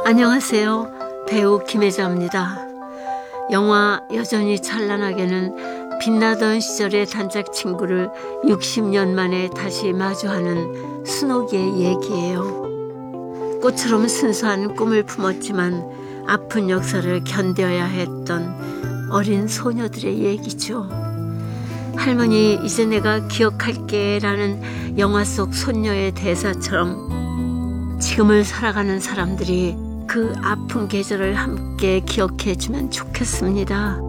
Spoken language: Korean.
안녕하세요. 배우 김혜자입니다. 영화 여전히 찬란하게는 빛나던 시절의 단짝 친구를 60년 만에 다시 마주하는 순옥의 얘기예요. 꽃처럼 순수한 꿈을 품었지만 아픈 역사를 견뎌야 했던 어린 소녀들의 얘기죠. 할머니 이제 내가 기억할게 라는 영화 속 손녀의 대사처럼 지금을 살아가는 사람들이 그 아픈 계절을 함께 기억해 주면 좋겠습니다.